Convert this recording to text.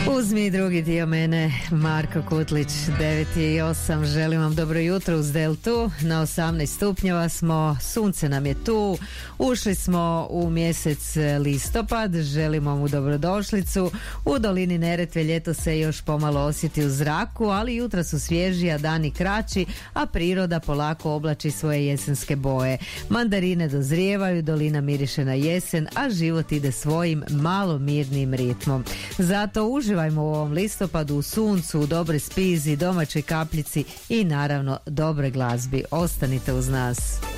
Uzmi drugi dio mene, Marko Kutlić, 9:08. Želim vam dobro jutro uz Deltu. Na 18 stupnjeva smo, sunce nam je tu, ušli smo u mjesec listopad, želimo mu dobrodošlicu. U dolini Neretve ljeto se još pomalo osjeti u zraku, ali jutra su svježi, a dani kraći, a priroda polako oblači svoje jesenske boje. Mandarine dozrijevaju, dolina miriše na jesen, a život ide svojim malo mirnim ritmom. Zato uživajmo u ovom listopadu u suncu, u dobroj spizi, domaćoj kapljici i naravno dobre glazbi. Ostanite uz nas.